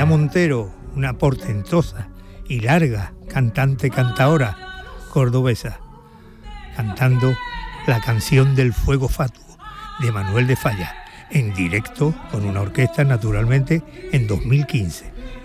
Aida Montero, una portentosa y larga cantante-cantaora cordobesa, cantando la canción del Fuego Fatuo de Manuel de Falla, en directo con una orquesta, naturalmente, en 2015.